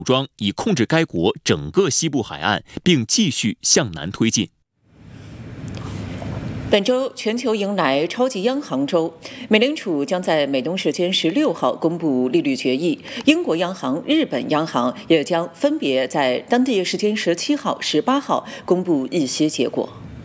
装，以控制该国整个西部海岸，并继续向南推进。 本周全球迎来超级央行周，美联储将在美东时间16号公布利率决议，英国央行、日本央行也将分别在当地时间17号、18号公布议息结果。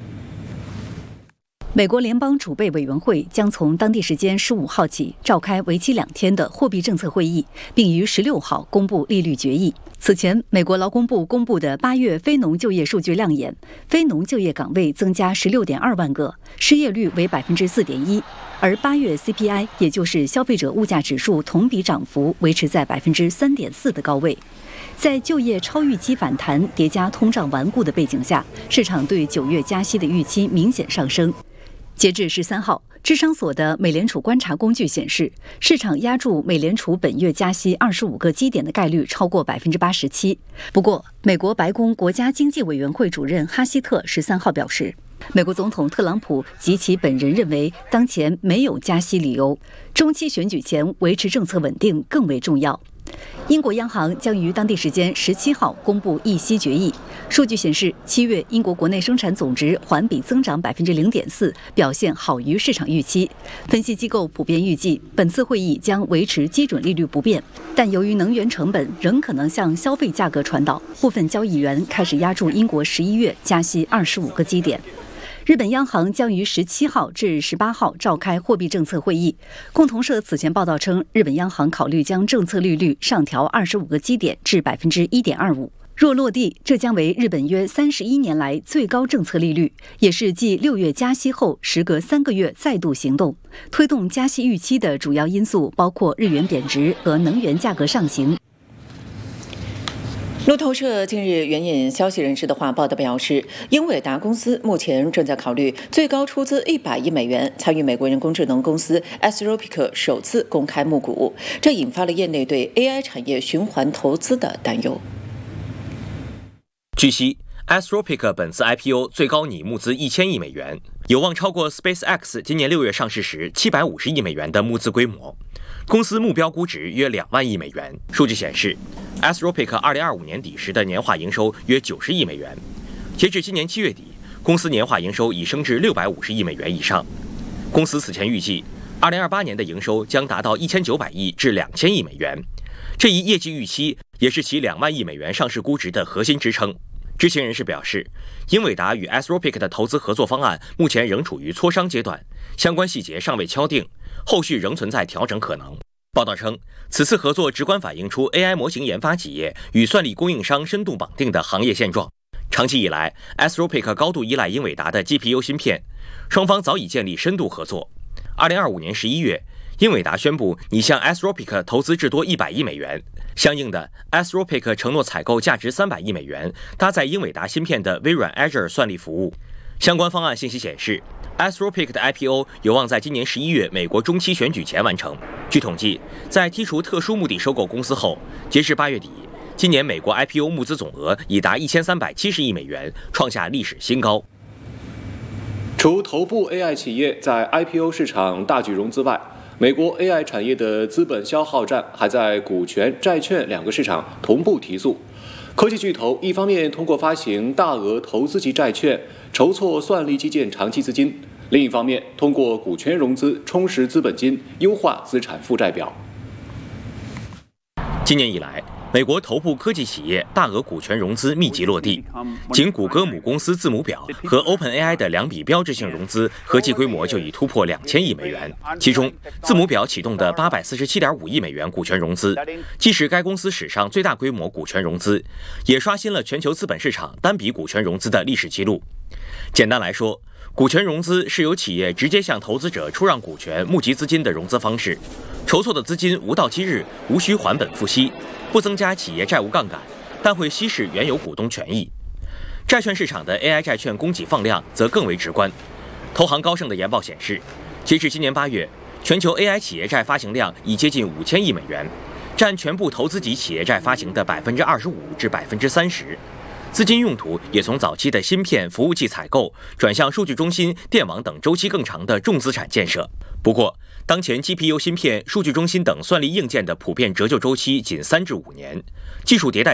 美国联邦储备委员会将从当地时间15号起召开为期2天的货币政策会议，并于16号公布利率决议。此前，美国劳工部公布的8月非农就业数据亮眼，非农就业岗位增加16.2万个，失业率为4.1%，而8月 CPI 也就是消费者物价指数同比涨幅维持在3.4%的高位。在就业超预期反弹叠加通胀顽固的背景下，市场对9月加息的预期明显上升。截至13号，智商所的美联储观察工具显示，市场压住美联储本月加息25个基点的概率超过87%。不过，美国白宫国家经济委员会主任哈希特13号表示，美国总统特朗普及其本人认为，当前没有加息理由，中期选举前维持政策稳定更为重要。英国央行将于当地时间17号公布议息决议。数据显示，7月英国国内生产总值环比增长0.4%，表现好于市场预期。分析机构普遍预计，本次会议将维持基准利率不变，但由于能源成本仍可能向消费价格传导，部分交易员开始押注英国11月加息25个基点。日本央行将于17号至18号召开货币政策会议。共同社此前报道称，日本央行考虑将政策利率上调25个基点至1.25%。若落地，这将为日本约31年来最高政策利率，也是继6月加息后时隔3个月再度行动。推动加息预期的主要因素包括日元贬值和能源价格上行。 路透社近日援引消息人士的话报道表示，英伟达公司目前正在考虑最高出资100亿美元参与美国人工智能公司 Anthropic 首次公开募股，这引发了业内对 AI 产业循环投资的担忧。 据悉 Anthropic 本次 IPO 最高拟募资1000亿美元，有望超过 SpaceX 今年6月上市时750亿美元的募资规模。公司目标估值约2万亿美元。数据显示 Anthropic 2025年底时的年化营收约90亿美元，截至今年7月底，公司年化营收已升至650亿美元以上。公司此前预计2028年的营收将达到1900亿至2000亿美元，这一业绩预期也是其2万亿美元上市估值的核心支撑。知情人士表示，英伟达与 Anthropic 的投资合作方案目前仍处于磋商阶段，相关细节尚未敲定，后续仍存在调整可能。报道称，此次合作直观反映出 AI 模型研发企业与算力供应商深度绑定的行业现状。长期以来 ，Anthropic 高度依赖英伟达的 GPU 芯片，双方早已建立深度合作。2025年11月，英伟达宣布拟向 Anthropic 投资至多100亿美元。相应的 ，Anthropic 承诺采购价值300亿美元搭载英伟达芯片的微软 Azure 算力服务。相关方案信息显示，Anthropic 的 IPO 有望在今年11月美国中期选举前完成。据统计，在剔除特殊目的收购公司后，截至8月底，今年美国 IPO 募资总额已达1370亿美元，创下历史新高。 除头部 AI 企业在 IPO 市场大举融资外，美国 AI 产业的资本消耗战还在股权、债券两个市场同步提速。科技巨头一方面通过发行大额投资级债券筹措算力基建长期资金，另一方面通过股权融资充实资本金，优化资产负债表。 今年以来，美国头部科技企业大额股权融资密集落地，仅谷歌母公司字母表和 OpenAI 的2笔标志性融资合计规模就已突破2000亿美元。其中，字母表启动的847.5亿美元股权融资，既是该公司史上最大规模股权融资，也刷新了全球资本市场单笔股权融资的历史记录。简单来说，股权融资是由企业直接向投资者出让股权募集资金的融资方式，筹措的资金无到期日无需还本付息，不增加企业债务杠杆，但会稀释原有股东权益。债券市场的 AI 债券供给放量则更为直观。投行高盛的研报显示，截至今年8月，全球 AI 企业债发行量已接近5000亿美元，占全部投资级企业债发行的25%至30%。资金用途也从早期的芯片、服务器采购转向数据中心、电网等周期更长的重资产建设。不过，当前 GPU 芯片、数据中心等算力硬件的普遍折旧周期仅3至5年，技术迭代